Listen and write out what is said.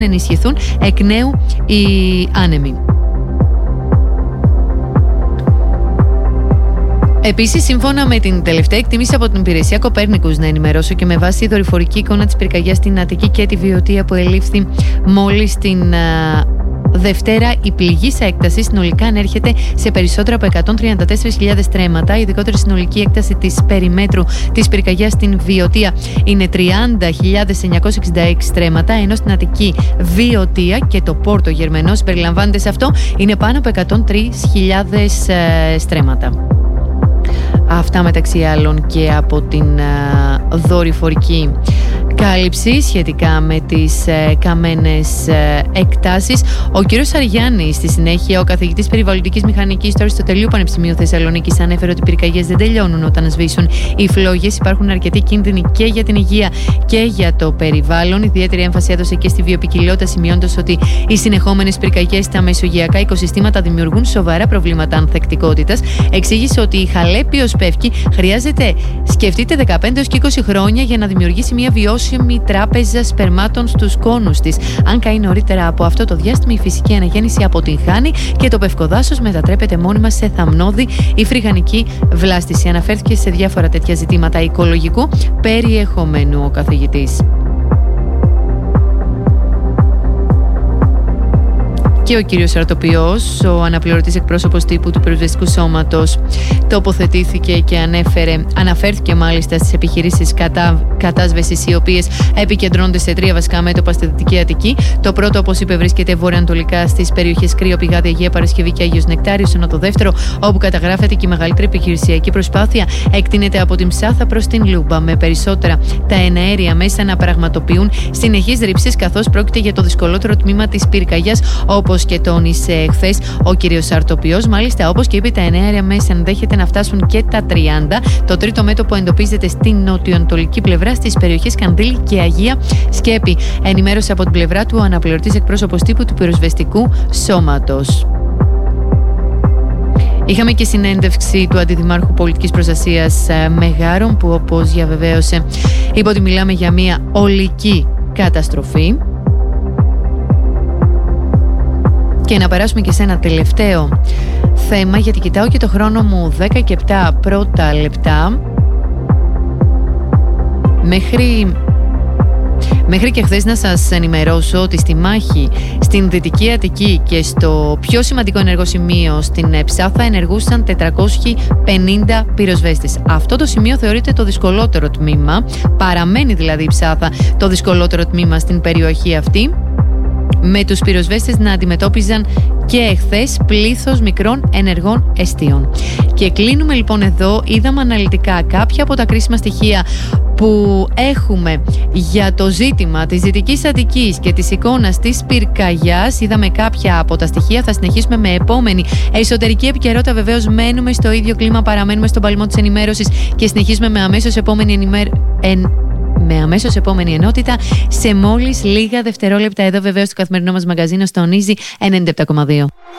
ενισχυθούν εκ νέου οι άνεμοι. Επίσης, σύμφωνα με την τελευταία εκτίμηση από την υπηρεσία Κοπέρνικους, να ενημερώσω και με βάση δορυφορική εικόνα της πυρκαγιάς στην Αττική και τη Βιωτία που ελήφθη μόλις την Δευτέρα, η πληγή σε έκταση συνολικά ανέρχεται σε περισσότερα από 134.000 στρέμματα. Η ειδικότερη συνολική έκταση της περιμέτρου της πυρκαγιάς στην Βιωτία είναι 30.966 στρέμματα, ενώ στην Αττική, Βιωτία και το Πόρτο Γερμενό συμπεριλαμβάνεται σε αυτό, είναι πάνω από 103.000 στρέμματα. Αυτά μεταξύ άλλων και από την δορυφορική κάλυψη σχετικά με τις καμένες εκτάσεις. Ο κύριος Αργιάννης, στη συνέχεια ο καθηγητής περιβαλλοντικής μηχανικής του Αριστοτελείου Πανεπιστημίου Θεσσαλονίκης, ανέφερε ότι οι πυρκαγιές δεν τελειώνουν όταν σβήσουν οι φλόγες. Υπάρχουν αρκετοί κίνδυνοι και για την υγεία και για το περιβάλλον. Ιδιαίτερη έμφαση έδωσε και στη βιοποικιλότητα, σημειώνοντας ότι οι συνεχόμενες πυρκαγιές στα μεσογειακά οικοσυστήματα δημιουργούν σοβαρά προβλήματα ανθεκτικότητας. Εξήγησε ότι η Χαλέπη ως Πεύκη χρειάζεται, σκεφτείτε, 15 και 20 χρόνια για να δημιουργήσει μια βιώσιμη τράπεζα σπερμάτων στους κόνους της. Αν καεί νωρίτερα από αυτό το διάστημα, η φυσική αναγέννηση αποτυγχάνει και το πευκοδάσος μετατρέπεται μόνιμα σε θαμνώδη ή φρυγανική βλάστηση. Αναφέρθηκε σε διάφορα τέτοια ζητήματα οικολογικού περιεχομένου ο καθηγητής. Και ο κύριος Αρτοπιός, ο αναπληρωτής εκπρόσωπος τύπου του Πυροσβεστικού Σώματος, τοποθετήθηκε και αναφέρθηκε μάλιστα στις επιχειρήσεις κατάσβεσης, οι οποίες επικεντρώνονται σε 3 βασικά μέτωπα στη Δυτική Αττική. Το πρώτο, όπως είπε, βρίσκεται βορειοανατολικά στις περιοχές Κρύο, Πηγάδι, Αγία Παρασκευή και Άγιος Νεκτάριος, ενώ το δεύτερο, όπου καταγράφεται και η μεγαλύτερη επιχειρησιακή προσπάθεια, εκτείνεται από την Ψάθα προς την Λούμπα, με περισσότερα τα εναέρια μέσα να πραγματοποιούν συνεχείς ρήψεις, καθώς πρόκειται για το δυσκολότερο τμήμα της πυρκαγιάς, όπως και τόνισε χθες ο κύριος Αρτοπιός. Μάλιστα, όπως και είπε, τα εναέρια μέσα ενδέχεται να φτάσουν και τα 30. Το τρίτο μέτωπο εντοπίζεται στην νοτιοανατολική πλευρά, στις περιοχές Κανδύλη και Αγία Σκέπη. Ενημέρωσε από την πλευρά του ο αναπληρωτής εκπρόσωπος τύπου του Πυροσβεστικού Σώματος. Είχαμε και συνέντευξη του Αντιδημάρχου Πολιτικής Προστασίας Μεγάρων, που, όπως διαβεβαίωσε, είπε ότι μιλάμε για μια ολική καταστροφή. Και να περάσουμε και σε ένα τελευταίο θέμα, γιατί κοιτάω και το χρόνο μου, 10 και 7 πρώτα λεπτά. Μέχρι και χθες να σας ενημερώσω ότι στη μάχη στην Δυτική Αττική και στο πιο σημαντικό ενεργό σημείο στην Ψάθα ενεργούσαν 450 πυροσβέστες. Αυτό το σημείο θεωρείται το δυσκολότερο τμήμα. Παραμένει δηλαδή η Ψάθα το δυσκολότερο τμήμα στην περιοχή αυτή, με τους πυροσβέστες να αντιμετώπιζαν και εχθές πλήθος μικρών ενεργών εστίων. Και κλείνουμε λοιπόν εδώ. Είδαμε αναλυτικά κάποια από τα κρίσιμα στοιχεία που έχουμε για το ζήτημα της Δυτικής Αττικής και της εικόνας της πυρκαγιάς. Είδαμε κάποια από τα στοιχεία. Θα συνεχίσουμε με επόμενη εσωτερική επικαιρότητα. Βεβαίως μένουμε στο ίδιο κλίμα, παραμένουμε στον παλμό της ενημέρωσης και συνεχίζουμε με αμέσως επόμενη ενότητα σε μόλις λίγα δευτερόλεπτα, εδώ βεβαίως στο καθημερινό μας μαγαζίνο στο Easy 97,2.